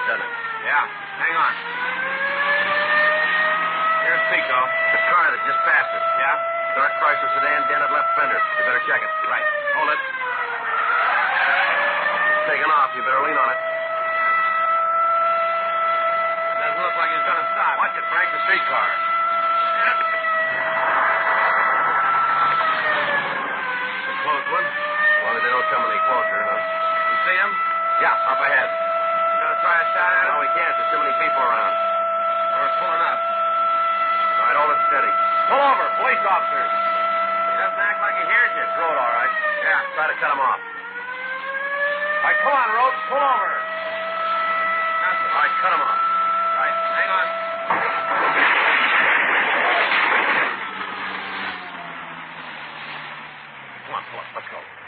doesn't it? Yeah. Hang on. Here's Pico. The car that just passed us. Yeah? Dark Chrysler sedan, dented left fender. You better check it. Right. Hold it. It's taking off. You better lean on it. Doesn't look like he's going to stop. Watch it, Frank. The streetcar. Yep. A close one. As long as they don't come any closer, huh? You see him? Yeah, up ahead. You going to try a shot at him? No, we can't. There's too many people around. We're pulling up. All right, hold it steady. Pull over, police officers. He doesn't act like he hears you. Throw it all right. Yeah. Try to cut him off. All right, come on, Rhodes. Pull over. That's it. All right, cut him off. Right. Hang on. Come on, pull up. Let's go.